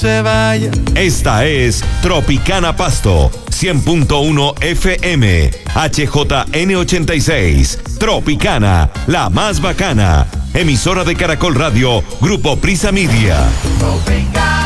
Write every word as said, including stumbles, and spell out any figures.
se vaya. Esta es Tropicana Pasto, cien punto uno F M, H J N ochenta y seis. Tropicana, la más bacana. Emisora de Caracol Radio, Grupo Prisa Media. Tropicana.